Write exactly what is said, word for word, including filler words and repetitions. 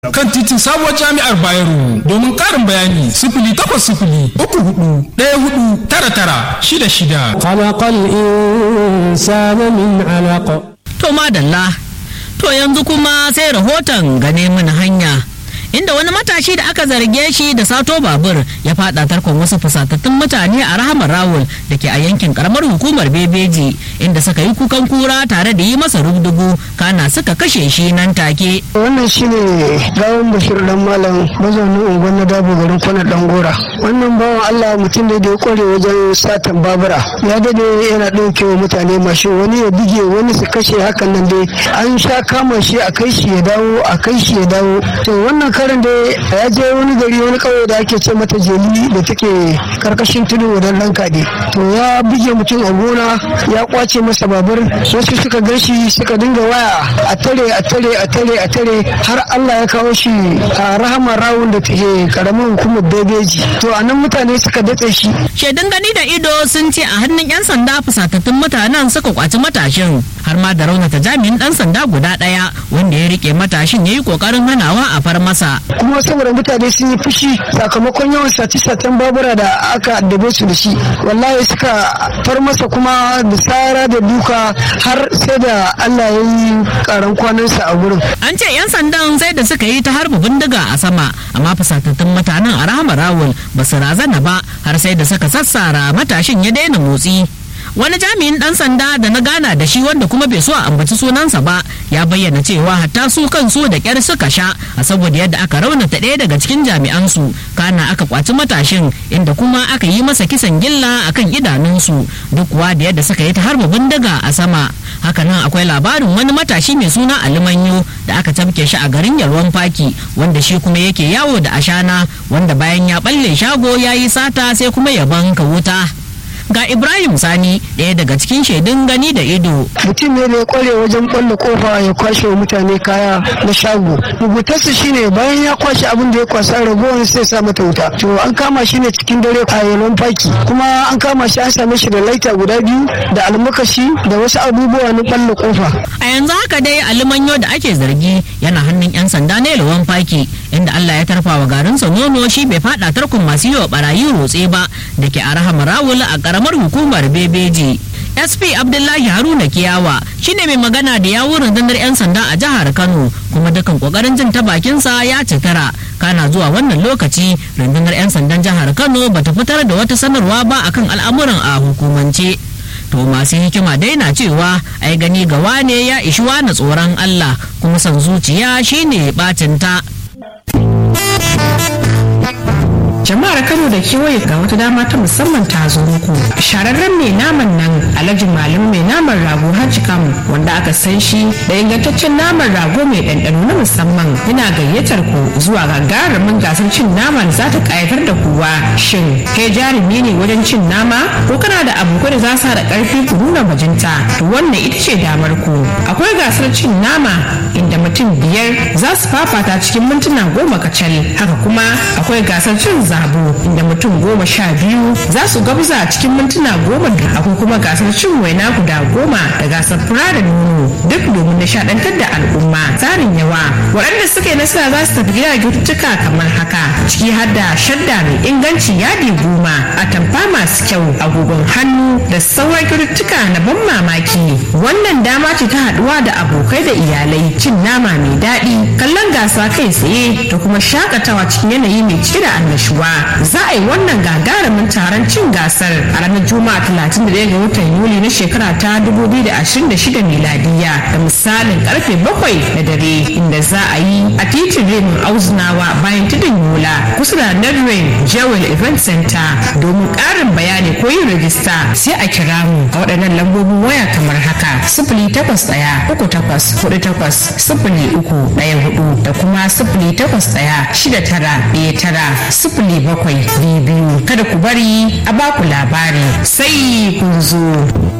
kan titin sabuwar jami'ar Bayero. Domin ƙarin bayani sifili takwas sifili uku hudu ɗaya hudu tara tara shida shida. Khalaqal insana min alaq. To madalla, to yanzu kuma sai rahoton gane mana hanya. Inda wani matashi da aka zarge shi da sato babur ya fada tarkon wasu fusatattun mutane a Rahama Rawul da ke a yankin karamar hukumar Bebeji, inda suka yi kukan kura tare da yi masa rubdugu kana suka kashe shi nan take. Wannan shine Rawan Bashir dan Malam mazaunin unguwar na Dabo garin Kwana Dangora. Wannan bawan Allah mutum ne da ya kware wajen satan babura. Ya dade yana dauke wa mutane mashin, wani ya buge wani su kashe, hakan nan dai an sha kama shi a kai shi ya dawo a kai shi ya dawo. To wannan karin da ya je wani gari wani kauye da ake ce mata Jeli da take karkashin tudu wadan dan kade. To ya buge mutum a gona, ya kwace masa babur, wasu suka gashi suka dinga waya a tare a tare a tare a tare har Allah ya kawo shi a Rahama Rawun da take karamin hukumar Bebeji. To anan mutane suka datse shi. Shaidun gani da ido sun ce a hannun yan sanda fusatattun mutanen suka kwaci matashin, har ma da raunata jami'in dan sanda guda daya wanda ya rike matashin yayi kokarin hanawa a far masa. Kuma saboda mutane sun yi fushi sakamakon yawan sace-sacen babura da aka addabe su da shi, wallahi suka far masa kuma da tsara da duka har sai da Allah ya yi karan kwanansa a gurin. An ce 'yan sandan sai da suka yi ta harba bindiga a sama, amma fusatattun mutanen a Rahama Rawul ba su razana ba har sai da suka sassara matashin ya daina motsi. Wani jami'in dan sanda da na gana da shi wanda kuma bai so a ambaci sunansa ba ya bayyana cewa hatta su kansu da kyar suka sha a saboda yadda aka raunata ɗaya daga cikin jami'ansu, kana aka kwaci matashin inda kuma aka yi masa kisan gilla akan idanunsu duk kuwa da yadda suka yi ta harba bindiga a sama. Hakanan akwai labarin wani matashi mai suna Alimanyo da aka tafke shi a garin Yalwan Faki, wanda shi kuma yake yawo da ashana, wanda bayan ya balle shago ya yi sata sai kuma ya banka wuta. Ga Ibrahim Sani ɗaya daga cikin shaidun gani da ido. Mutum ne da ya kware wajen kwallo kofa ya kwashe wa mutane kaya na shago. Rubutarsa shine bayan ya kwashe abin da ya kwasa ragowar sai sa mata wuta. To an kama shi ne cikin dare a Yalwan Faki, kuma an kama shi an same shi da laita guda biyu da almakashi da wasu abubuwa na kwallo kofa. A yanzu haka dai Alimanyo da ake zargi yana hannun 'yan sanda na Yalwan Faki, inda Allah ya tarfa wa garinsa nono shi bai fada tarkon masu yi wa barayi rotse ba da ke a Rahama Rawul a karamar hukumar Bebeji. S P Abdullahi Haruna Kiyawa shine mai magana da yawun rundunar 'yan sanda a jihar Kano, kuma dukan kokarin jin ta bakinsa ya citara. Kana zuwa wannan lokaci rundunar 'yan sandan jihar Kano bata fitar da wata sanarwa ba akan al'amuran a hukumance. To masu hikima dai na cewa ai gani ga wane ya ishi na tsoron Allah, kuma san zuciya shine bacinta. Jama'ar Kano da kewaye ga wata dama ta musamman ta zo muku. Shararren mai naman nan Alhaji Malam mai naman rago Hajji Kamu, wanda aka san shi da ingantaccen naman rago mai ɗanɗano na musamman, yana gayyatar ku zuwa gagarumin gasar cin nama da za ta ƙayatar da kowa. Shin kai jarumi ne wajen cin nama, ko kana da abokai da za su haɗa ƙarfi ku nuna bajinta? To wannan ita ce damar ku. Akwai gasar cin nama inda mutum biyar za su fafata cikin mintuna goma kacal. Haka kuma akwai gasar cin zabo inda mutum goma sha biyu za su gabza cikin mintuna goma. Da akwai kuma gasar cin waina guda goma da gasar fura da nono, duk domin nishadantar da al'umma. Tsarin yawa waɗanda suka yi nasara za su tafi gida kyaututtuka kamar haka, ciki har da shadda mai inganci yadi goma, atamfa masu kyau, agogon hannu da sauran kyaututtuka na ban mamaki. Wannan dama ce ta haɗuwa da abokai da iyalai, cin nama mai daɗi, kallon gasa kai tsaye da kuma shakatawa cikin yanayi mai cike da annashuwa. Za a yi wannan gagarumin taron cin gasar a ranar Juma'a talatin da ɗaya ga watan Yuli na shekara ta dubu biyu da ashirin da shida miladiya da misalin karfe bakwai na dare, inda za a yi a titin Remin Auzunawa bayan tudun Yola kusa da Nedwin Jewel Event Center. Domin ƙarin bayani ko yin rajista sai a kira mu a waɗannan lambobin waya kamar haka: sifili takwas ɗaya uku takwas hudu takwas sifili uku ɗaya hudu da kuma sifili takwas ɗaya shida tara ɗaya tara sifili bakwai biyu biyu. Kada ku bari a baku labari sai kun zo.